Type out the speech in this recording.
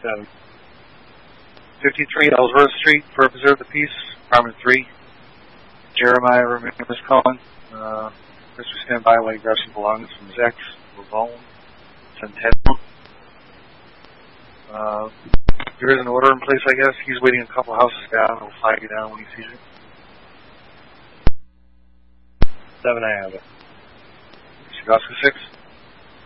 7. 53 Ellsworth Street, for Preserve the Peace, Apartment 3. Jeremiah remembers calling. Mr. Stand by while he grabs some belongings from his ex, Lavone, Centennial. There is an order in place, I guess. He's waiting a couple houses down. He'll flag you down when he sees it. 7, I have it. Chicago 6.